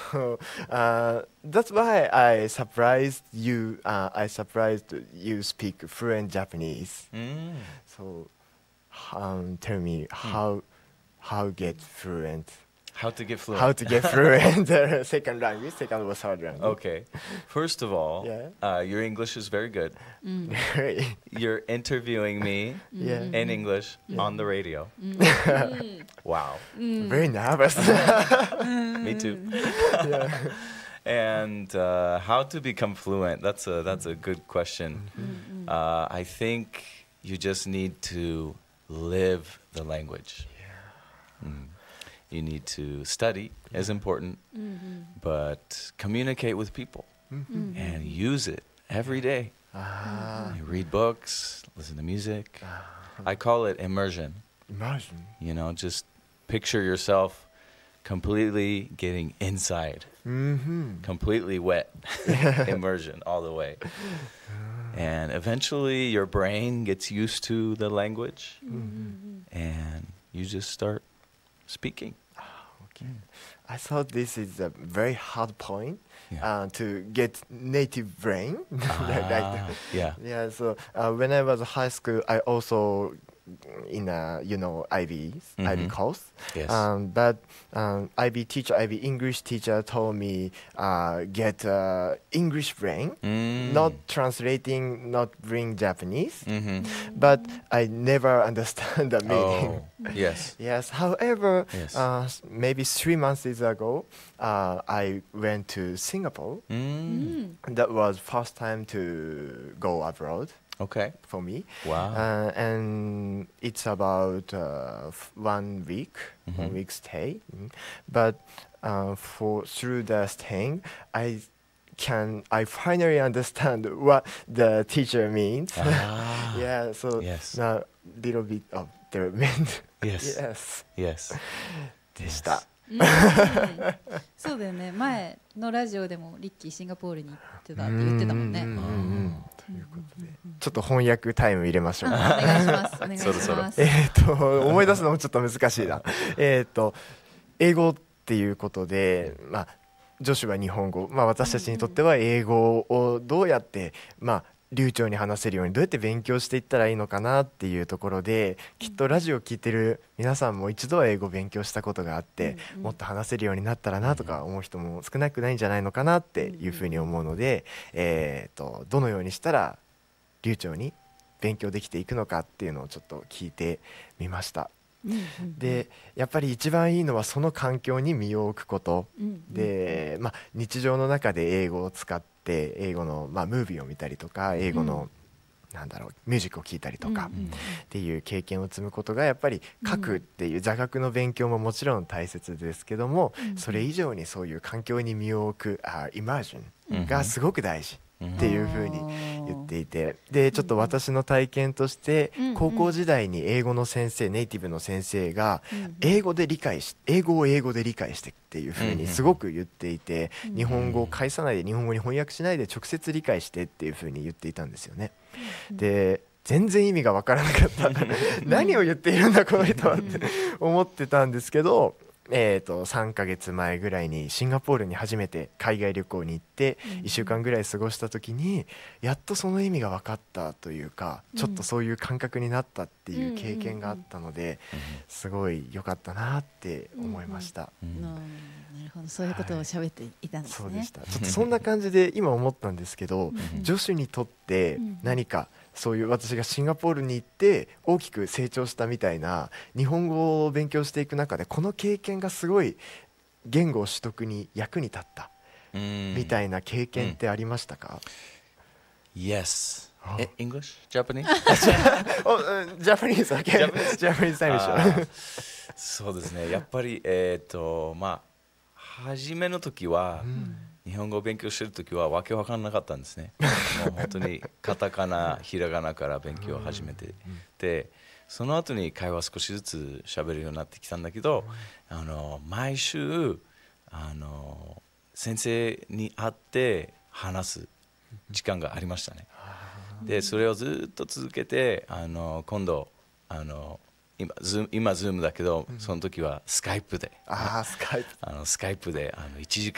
So that's why I surprised you. I surprised you speak fluent Japanese. So tell me how get fluent. How to get fluent? How to get fluent? Second language, second or third language. Okay. First of all, Yeah. your English is very good. Great. You're interviewing me Yeah. in English on the radio. Wow. Very nervous. Me too. Yeah. And how to become fluent? That's a good question. I think you just need to live the language. You need to study is important, but communicate with people and use it every day. You read books, listen to music. I call it immersion. Immersion. You know, just picture yourself completely getting inside, completely wet, immersion all the way. And eventually your brain gets used to the language and you just start speaking. Okay. I thought this is a very hard point to get native brain. Yeah. So when I was in high school, I also in a IB course. Yes. But IB English teacher told me get English brain, not translating, not bring Japanese. But I never understand the meaning. Yes. Yes. However, maybe 3 months ago, I went to Singapore. That was first time to go abroad. Okay. For me. Wow. And it's about 1 week, 1 week stay. But through the staying, I finally understand what the teacher means. Yeah. So a little bit of their meant. Yes. でした。 そうだよね。前のラジオでもリッキーシンガポールに行ってたって言ってたもんね。 ということでちょっと翻訳タイム入れましょう。 お願いします。お願いします。 思い出すのもちょっと難しいな。英語っていうことで、女子は日本語、私たちにとっては英語をどうやって流暢に話せるようにどうやって勉強していったらいいのかなっていうところで、きっとラジオを聞いてる皆さんも一度は英語を勉強したことがあって、もっと話せるようになったらなとか思う人も少なくないんじゃないのかなっていうふうに思うので、どのようにしたら流暢に勉強できていくのかっていうのをちょっと聞いてみました。でやっぱり一番いいのはその環境に身を置くことで、日常の中で英語を使って英語の、ムービーを見たりとか英語の、ミュージックを聴いたりとかっていう経験を積むことがやっぱり書くっていう座学の勉強ももちろん大切ですけども、それ以上にそういう環境に身を置くイマージョンがすごく大事っていうふうに言っていて、でちょっと私の体験として高校時代に英語の先生、ネイティブの先生が英語を英語で理解してっていうふうにすごく言っていて、日本語を返さないで日本語に翻訳しないで直接理解してっていうふうに言っていたんですよね。で全然意味が分からなかった何を言っているんだこの人はって思ってたんですけど、3ヶ月前ぐらいにシンガポールに初めて海外旅行に行って1週間ぐらい過ごした時にやっとその意味が分かったというか、ちょっとそういう感覚になったっていう経験があったので、すごい良かったなって思いました。 なるほど、そういうことを喋っていたんですね。 そうでした。ちょっとそんな感じで今思ったんですけど、女子にとって何かそういう私がシンガポールに行って大きく成長したみたいな日本語を勉強していく中でこの経験がすごい言語取得に役に立ったみたいな経験ってありましたか ？Yes. English? Japanese? Japanese, okay. Japanese time. そうですね。やっぱり初めの時は日本語を勉強してる時はわけわかんなかったんですね。もう本当にカタカナ、ひらがなから勉強を始めて、でその後に会話少しずつ喋るようになってきたんだけど、毎週先生に会って話す時間がありましたね。でそれをずっと続けて今度今ズームだけど、その時はスカイプで1時